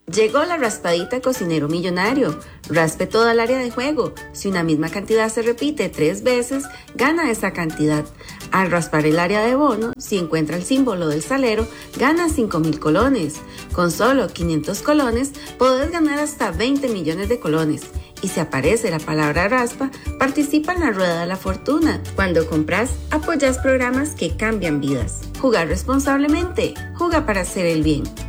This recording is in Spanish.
Llegó la raspadita Cocinero Millonario. Raspe toda el área de juego. Si una misma cantidad se repite 3 veces, gana esa cantidad. Al raspar el área de bono, si encuentra el símbolo del salero, gana 5,000 colones. Con solo 500 colones, podés ganar hasta 20 millones de colones. Y si aparece la palabra raspa, participa en la rueda de la fortuna. Cuando compras, apoyas programas que cambian vidas. Jugar responsablemente. Juega para hacer el bien.